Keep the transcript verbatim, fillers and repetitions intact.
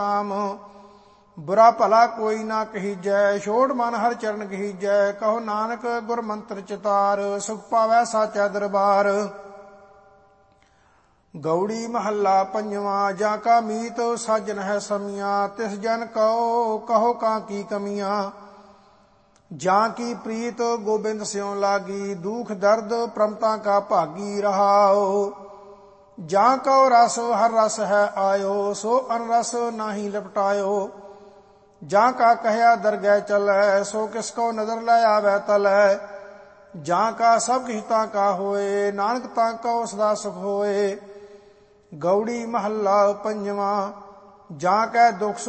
ਰਾਮ। ਬੁਰਾ ਭਲਾ ਕੋਈ ਨਾ ਕਹੀਜੈ, ਛੋੜ ਮਨ ਹਰਿ ਚਰਨ ਕਹੀਜੈ। ਕਹੋ ਨਾਨਕ ਗੁਰ ਮੰਤਰ ਚਿਤਾਰ, ਸੁਖ ਪਾਵੈ ਸਾਚਾ ਦਰਬਾਰ। ਗੌੜੀ ਮਹੱਲਾ ਪੰਜਵਾਂ। ਜਾਂ ਕਾ ਮੀਤ ਸਾਜਨ ਹੈ ਸਮੀਆਂ, ਤਿਸ ਜਨ ਕਉ ਕਹੋ ਕਾਂ ਕੀ ਕਮੀਆਂ। ਜਾਂ ਕੀ ਪ੍ਰੀਤ ਗੋਬਿੰਦ ਸਿਉ ਲਾਗੀ, ਦੁਖ ਦਰਦ ਪ੍ਰਮਤਾ ਕਾ ਭਾਗੀ ਰਹਾਓ। ਜਾਂ ਕਉ ਰਸ ਹਰ ਰਸ ਹੈ ਆਇਓ, ਸੋ ਅਨ ਰਸ ਨਾਹੀ ਲਪਟਾਇਓ। ਜਾਂ ਕਾ ਕਹਿਆ ਦਰਗਹਿ ਚਲੈ, ਸੋ ਕਿਸ ਕੋ ਨਦਰ ਲੈ ਆਵੈ ਤਲੈ। ਜਾਂ ਕਾ ਸਭ ਕਿਛ ਤਾਂ ਕਾ ਹੋਏ, ਨਾਨਕ ਤਾਂ ਕਉ ਸਦਾ ਸੁਖ ਹੋਏ। ਗੌੜੀ ਮਹੱਲਾ ਪੰਜਵਾਂ। ਜਾਂ ਕੈ ਦੁਖ